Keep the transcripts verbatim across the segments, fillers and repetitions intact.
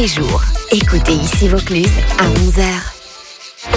les jours. Écoutez Ici Vaucluse à onze heures.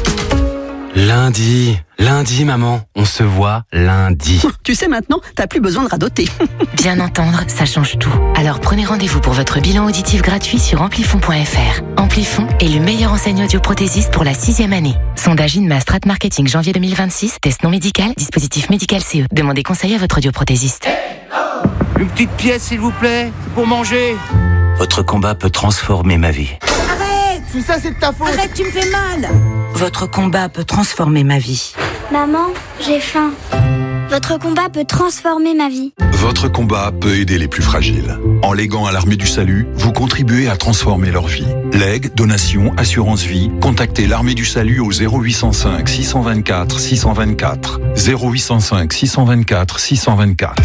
Lundi, lundi maman, on se voit lundi. Tu sais maintenant, t'as plus besoin de radoter. Bien entendre, ça change tout. Alors prenez rendez-vous pour votre bilan auditif gratuit sur amplifon point f r. Amplifon est le meilleur enseignant audioprothésiste pour la sixième année. Sondage INMA Strat Marketing janvier deux mille vingt-six, test non médical, dispositif médical C E. Demandez conseil à votre audioprothésiste. Une petite pièce s'il vous plaît, pour manger. Votre combat peut transformer ma vie. Tout ça c'est de ta faute. Arrête, tu me fais mal. Votre combat peut transformer ma vie. Maman, j'ai faim. Votre combat peut transformer ma vie. Votre combat peut aider les plus fragiles. En léguant à l'Armée du Salut, vous contribuez à transformer leur vie. Legs, donations, assurance vie, contactez l'Armée du Salut au zéro huit cent cinq six cent vingt-quatre six cent vingt-quatre. zéro huit cent cinq six cent vingt-quatre six cent vingt-quatre.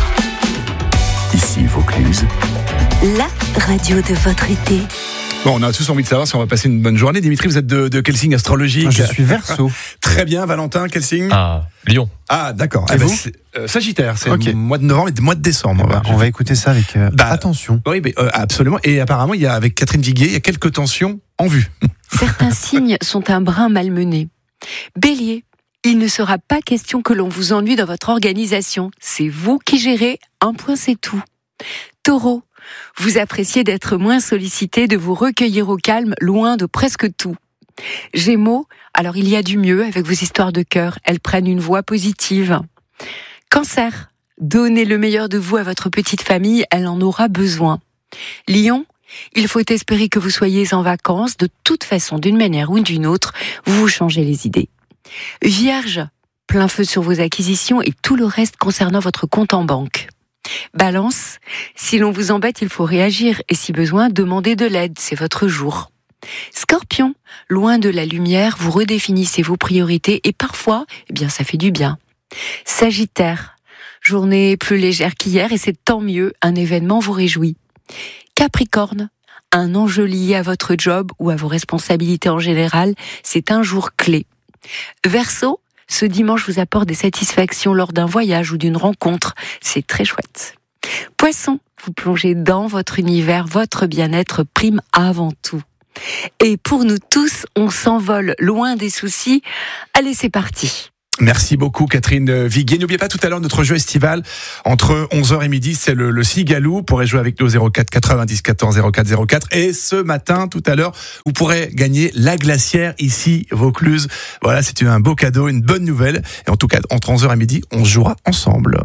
Ici Vaucluse. La radio de votre été. Bon, on a tous envie de savoir si on va passer une bonne journée. Dimitri, vous êtes de, de quel signe astrologique ? Je suis Verseau. Très bien, Valentin, quel signe ? Ah, Lion. Ah, d'accord. Et eh ben, vous ? c'est, euh, Sagittaire, c'est okay. le mois de novembre et le mois de décembre. Bah, on va écouter ça avec euh, bah, attention. Oui, mais, euh, absolument. Et apparemment, il y a, avec Catherine Viguier, il y a quelques tensions en vue. Certains signes sont un brin malmenés. Bélier, il ne sera pas question que l'on vous ennuie dans votre organisation. C'est vous qui gérez, un point c'est tout. Taureau, vous appréciez d'être moins sollicité, de vous recueillir au calme, loin de presque tout. Gémeaux, alors il y a du mieux avec vos histoires de cœur, elles prennent une voix positive. Cancer, donnez le meilleur de vous à votre petite famille, elle en aura besoin. Lion, il faut espérer que vous soyez en vacances, de toute façon, d'une manière ou d'une autre, vous changez les idées. Vierge, plein feu sur vos acquisitions et tout le reste concernant votre compte en banque. Balance, si l'on vous embête, il faut réagir et si besoin, demandez de l'aide, c'est votre jour. Scorpion, loin de la lumière, vous redéfinissez vos priorités et parfois, eh bien, ça fait du bien. Sagittaire, journée plus légère qu'hier et c'est tant mieux, un événement vous réjouit. Capricorne, un enjeu lié à votre job ou à vos responsabilités en général, c'est un jour clé. Verseau, ce dimanche vous apporte des satisfactions lors d'un voyage ou d'une rencontre. C'est très chouette. Poisson, vous plongez dans votre univers, votre bien-être prime avant tout. Et pour nous tous, on s'envole loin des soucis. Allez, c'est parti. Merci beaucoup Catherine Viguier. N'oubliez pas tout à l'heure notre jeu estival entre onze heures et midi, c'est le, le Cigalou. Vous pourrez jouer avec nous au zéro quatre quatre-vingt-dix quatorze zéro quatre zéro quatre. Et ce matin, tout à l'heure, vous pourrez gagner la glacière ici, Vaucluse. Voilà, c'est un beau cadeau, une bonne nouvelle. Et en tout cas, entre onze heures et midi, on jouera ensemble.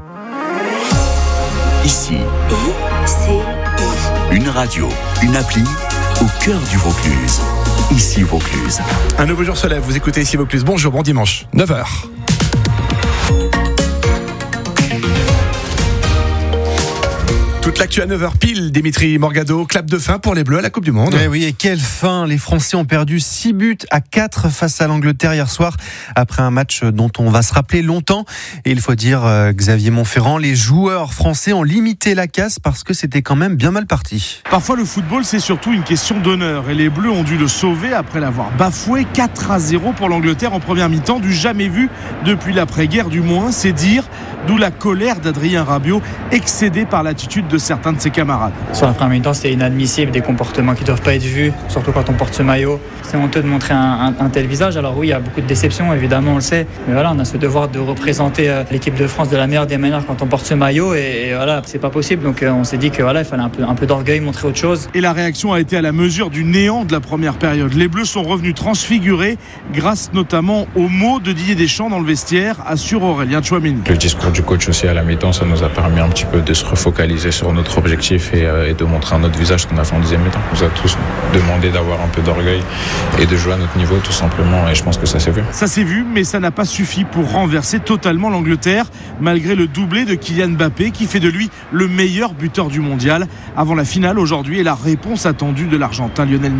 Ici, I C I. une radio, une appli au cœur du Vaucluse. Ici Vaucluse. Un nouveau jour se lève, vous écoutez Ici Vaucluse. Bonjour, bon dimanche, neuf heures. Toute l'actu à neuf heures pile, Dimitri Morgado, clap de fin pour les Bleus à la Coupe du Monde. Oui, oui, et quelle fin. Les Français ont perdu six buts à quatre face à l'Angleterre hier soir, après un match dont on va se rappeler longtemps. Et il faut dire, euh, Xavier Montferrand, les joueurs français ont limité la casse parce que c'était quand même bien mal parti. Parfois le football c'est surtout une question d'honneur et les Bleus ont dû le sauver après l'avoir bafoué. Quatre à zéro pour l'Angleterre en première mi-temps, du jamais vu depuis l'après-guerre du moins, c'est dire, d'où la colère d'Adrien Rabiot, excédé par l'attitude de certains de ses camarades. Sur la première mi-temps, c'est inadmissible, des comportements qui ne doivent pas être vus, surtout quand on porte ce maillot. C'est honteux de montrer un, un, un tel visage. Alors oui, il y a beaucoup de déceptions, évidemment, on le sait. Mais voilà, on a ce devoir de représenter l'équipe de France de la meilleure des manières quand on porte ce maillot. Et, et voilà, c'est pas possible. Donc on s'est dit que voilà, il fallait un peu, un peu d'orgueil, montrer autre chose. Et la réaction a été à la mesure du néant de la première période. Les Bleus sont revenus transfigurés, grâce notamment aux mots de Didier Deschamps dans le vestiaire, assure Aurélien Tchouameni. Le discours du coach aussi à la mi-temps, ça nous a permis un petit peu de se refocaliser sur notre objectif et, euh, et de montrer un autre visage qu'on a fait en deuxième mi-temps. On nous a tous demandé d'avoir un peu d'orgueil et de jouer à notre niveau tout simplement, et je pense que ça s'est vu. Ça s'est vu, mais ça n'a pas suffi pour renverser totalement l'Angleterre, malgré le doublé de Kylian Mbappé qui fait de lui le meilleur buteur du mondial avant la finale aujourd'hui et la réponse attendue de l'Argentin Lionel Messi.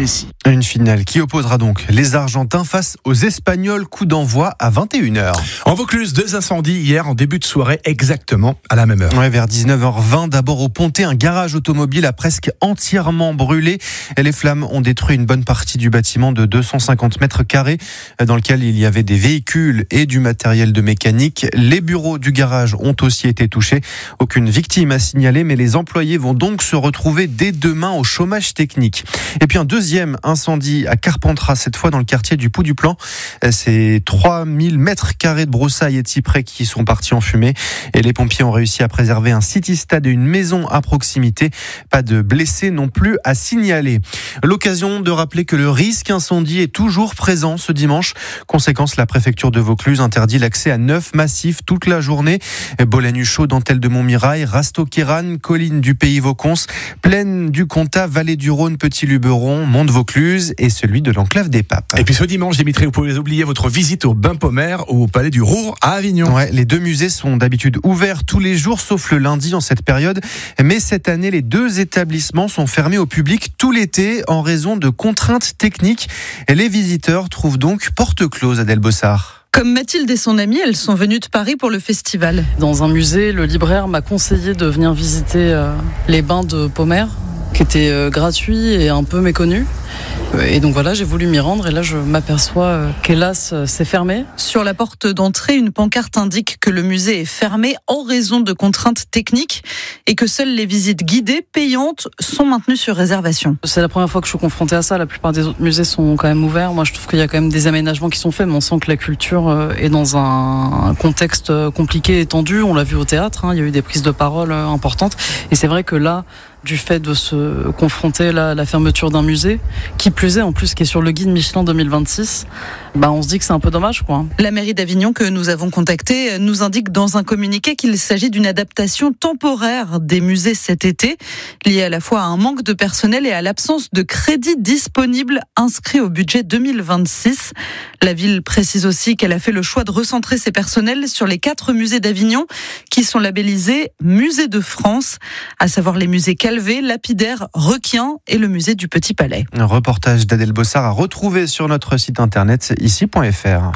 Une finale qui opposera donc les Argentins face aux Espagnols, coup d'envoi à vingt et une heures. En Vaucluse, deux incendies hier en début de soirée, exactement à la même heure. Ouais, vers dix-neuf heures vingt, d'abord au Pontet, un garage automobile a presque entièrement brûlé. Les flammes ont détruit une bonne partie du bâtiment de deux cent cinquante mètres carrés dans lequel il y avait des véhicules et du matériel de mécanique. Les bureaux du garage ont aussi été touchés. Aucune victime à signaler, mais les employés vont donc se retrouver dès demain au chômage technique. Et puis un deuxième incendie à Carpentras, cette fois dans le quartier du Pou du Plan. C'est trois mille mètres carrés de broussailles et de cyprès qui sont partis en fumée. Et les pompiers ont réussi à préserver un city-stade et une maison à proximité. Pas de blessés non plus à signaler. L'occasion de rappeler que le risque incendie est toujours présent ce dimanche. Conséquence, la préfecture de Vaucluse interdit l'accès à neuf massifs toute la journée. Bolen-Huchot, Dentelle de Montmirail, Rasto-Kéran, Collines du Pays Vaucons, Plaine du Comtat, Vallée du Rhône, Petit-Luberon, Mont-de-Vaucluse et celui de l'Enclave des Papes. Et puis ce dimanche, Dimitri, vous pouvez oublier votre visite au Bain Pommer ou au Palais du Roure à Avignon. Ouais, les deux musées sont d'habitude ouverts tous les jours, sauf le lundi en cette période. Mais cette année, les deux établissements sont fermés au public tout l'été en raison de contraintes techniques. Les visiteurs trouvent donc porte close, Adèle Bossard. Comme Mathilde et son amie, elles sont venues de Paris pour le festival. Dans un musée, le libraire m'a conseillé de venir visiter euh, les bains de Pommer, qui étaient euh, gratuits et un peu méconnus. Et donc voilà, j'ai voulu m'y rendre et là je m'aperçois euh, qu'hélas euh, c'est fermé. Sur la porte d'entrée, une pancarte indique que le musée est fermé en raison de contraintes techniques et que seules les visites guidées payantes sont maintenues sur réservation. C'est la première fois que je suis confrontée à ça, la plupart des autres musées sont quand même ouverts. Moi je trouve qu'il y a quand même des aménagements qui sont faits, mais on sent que la culture euh, est dans un, un contexte compliqué et tendu. On l'a vu au théâtre, hein, il y a eu des prises de parole euh, importantes et c'est vrai que là, du fait de se confronter là, à la fermeture d'un musée, qui plus est en plus qui est sur le guide Michelin deux mille vingt-six, bah on se dit que c'est un peu dommage, quoi. La mairie d'Avignon que nous avons contactée nous indique dans un communiqué qu'il s'agit d'une adaptation temporaire des musées cet été, liée à la fois à un manque de personnel et à l'absence de crédits disponibles inscrits au budget deux mille vingt-six. La ville précise aussi qu'elle a fait le choix de recentrer ses personnels sur les quatre musées d'Avignon qui sont labellisés Musées de France, à savoir les musées Calvé, Lapidaire, Requien et le musée du Petit Palais. Un reportage d'Adèle Bossard à retrouver sur notre site internet ici point f r.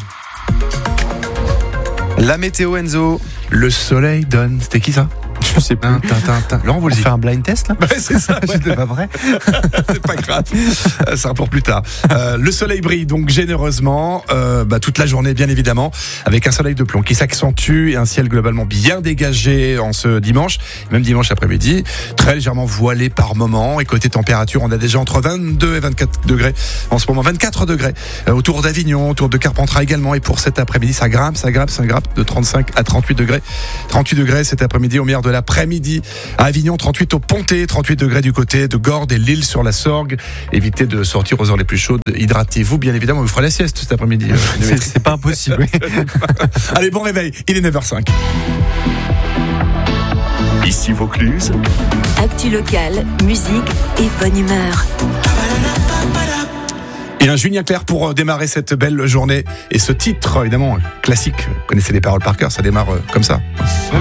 La météo, Enzo. Le soleil donne. C'était qui ça? Je sais pas. Laurent, vous On fait un blind test là? Ouais, c'est ça. Ouais. C'était pas vrai. C'est pas grave. Ça sera pour plus tard. Euh, le soleil brille donc généreusement euh, bah, toute la journée, bien évidemment, avec un soleil de plomb qui s'accentue et un ciel globalement bien dégagé en ce dimanche, même dimanche après-midi, très légèrement voilé par moment. Et côté température, on a déjà entre vingt-deux et vingt-quatre degrés en ce moment, vingt-quatre degrés euh, autour d'Avignon, autour de Carpentras également. Et pour cet après-midi, ça grimpe, ça grimpe, ça grimpe de trente-cinq à trente-huit degrés. trente-huit degrés cet après-midi au meilleur de l'après-midi à Avignon, trente-huit au Pontet, trente-huit degrés du côté de Gordes et Lille sur la Sorgue. Évitez de sortir aux heures les plus chaudes. Hydratez-vous, bien évidemment. Vous ferez la sieste cet après-midi. c'est, c'est pas impossible. Allez, bon réveil. Il est neuf heures cinq. Ici Vaucluse. Actu local, musique et bonne humeur. Et un Julien Clerc pour démarrer cette belle journée. Et ce titre, évidemment, classique. Vous connaissez les paroles par cœur, ça démarre comme ça.